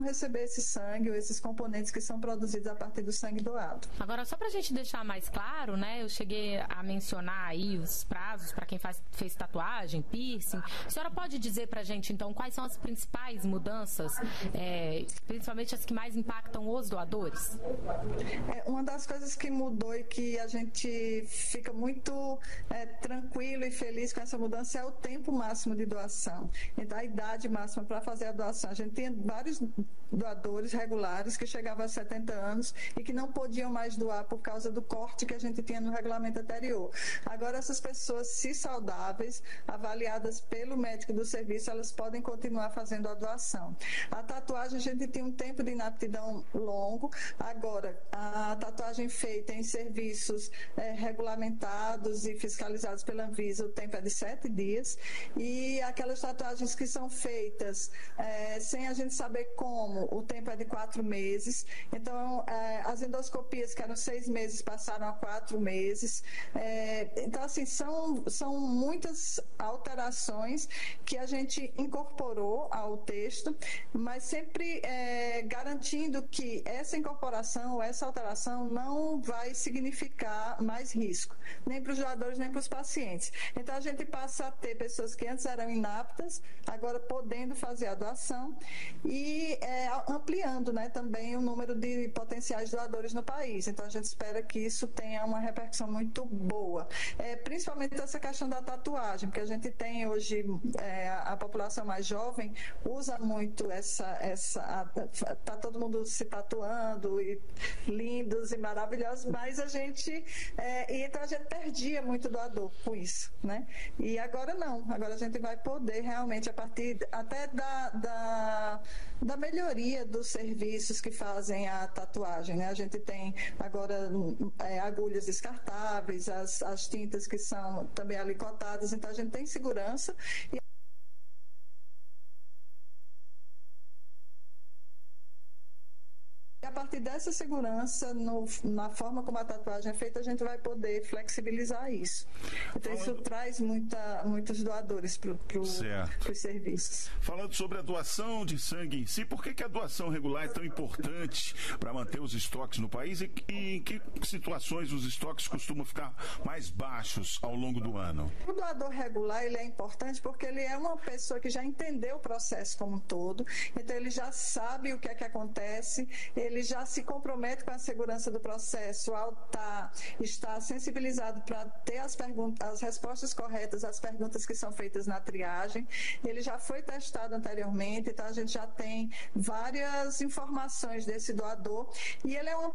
receber esse sangue ou esses componentes que são produzidos a partir do sangue doado. Agora, só para a gente deixar mais claro, né, eu cheguei a mencionar aí os prazos para quem fez tatuagem, piercing. A senhora pode dizer para a gente, então, quais são as principais mudanças, principalmente as que mais impactam os doadores? Uma das coisas que mudou e que a gente fica muito tranquilo e feliz com essa mudança é o tempo máximo de doação. Então, a idade máxima para fazer a doação. A gente tem vários doadores regulares que chegavam a 70 anos e que não podiam mais doar por causa do corte que a gente tinha no regulamento anterior. Agora, essas pessoas, se saudáveis, avaliadas pelo médico do serviço, elas podem continuar fazendo a doação. A tatuagem, a gente tem um tempo de inaptidão longo. Agora, a tatuagem feita em serviços regulamentados e fiscalizados pela Anvisa, o tempo é de 7 dias. E aquelas tatuagens que são feitas sem a gente saber como, o tempo é de 4 meses. Então, as endoscopias que eram 6 meses passaram a 4 meses. Então, assim, são muitas alterações que a gente incorporou ao texto, mas sempre garantindo que essa incorporação, essa alteração não vai significar mais risco, nem para os doadores, nem para os pacientes. Então, a gente passa a ter pessoas que antes eram inaptas, agora podendo fazer a doação e ampliando, né, também o número de potenciais doadores no país. Então, a gente espera que isso tenha uma repercussão muito boa. Principalmente essa questão da tatuagem, porque a gente tem hoje, a população mais jovem usa muito tá todo mundo se tatuando, e lindos e maravilhosos, mas a gente, então a gente perdia muito doador com isso, né? E agora não, agora a gente vai poder realmente, a partir até da melhoria dos serviços que fazem a tatuagem, né? A gente tem agora agulhas descartáveis, as tintas que são também alicotadas, então a gente tem segurança. E a partir dessa segurança, na forma como a tatuagem é feita, a gente vai poder flexibilizar isso. Então, isso traz muitos doadores para os serviços. Falando sobre a doação de sangue em si, por que a doação regular é tão importante para manter os estoques no país e em que situações os estoques costumam ficar mais baixos ao longo do ano? O doador regular, ele é importante porque ele é uma pessoa que já entendeu o processo como um todo, então ele já sabe o que é que acontece, ele já se compromete com a segurança do processo ao estar sensibilizado para ter as respostas corretas às perguntas que são feitas na triagem. Ele já foi testado anteriormente, então a gente já tem várias informações desse doador e ele é uma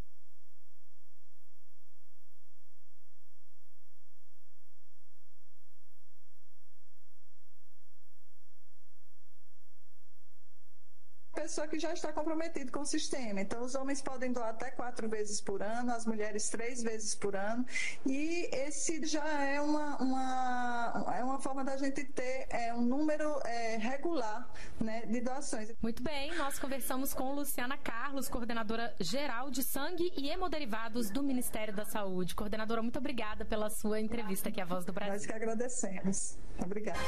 pessoa que já está comprometido com o sistema. Então, os homens podem doar até 4 vezes por ano, as mulheres 3 vezes por ano, e esse já é uma forma da gente ter um número regular, né, de doações. Muito bem, nós conversamos com Luciana Carlos, coordenadora geral de sangue e hemoderivados do Ministério da Saúde. Coordenadora, muito obrigada pela sua entrevista aqui à Voz do Brasil. Nós que agradecemos. Obrigada.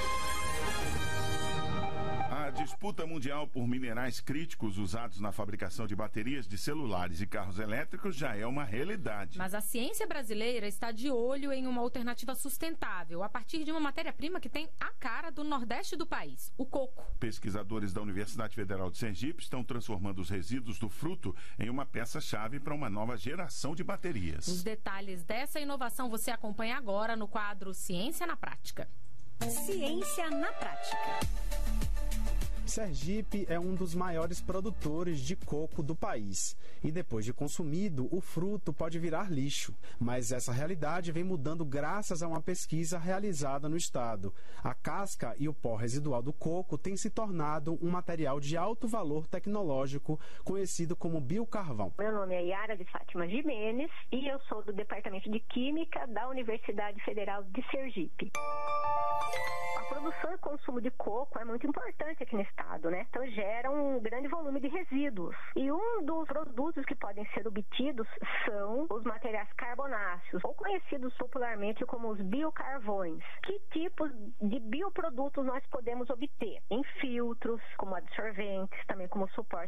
A disputa mundial por minerais críticos usados na fabricação de baterias de celulares e carros elétricos já é uma realidade. Mas a ciência brasileira está de olho em uma alternativa sustentável, a partir de uma matéria-prima que tem a cara do Nordeste do país, o coco. Pesquisadores da Universidade Federal de Sergipe estão transformando os resíduos do fruto em uma peça-chave para uma nova geração de baterias. Os detalhes dessa inovação você acompanha agora no quadro Ciência na Prática. Ciência na Prática. Sergipe é um dos maiores produtores de coco do país e depois de consumido, o fruto pode virar lixo. Mas essa realidade vem mudando graças a uma pesquisa realizada no estado. A casca e o pó residual do coco têm se tornado um material de alto valor tecnológico conhecido como biocarvão. Meu nome é Yara de Fátima Jimenez e eu sou do Departamento de Química da Universidade Federal de Sergipe. A produção e consumo de coco é muito importante aqui no estado, né? Então gera um grande volume de resíduos. E um dos produtos que podem ser obtidos são os materiais carbonáceos, ou conhecidos popularmente como os biocarvões. Que tipos de bioprodutos nós podemos obter? Em filtros, como absorventes, também como suporte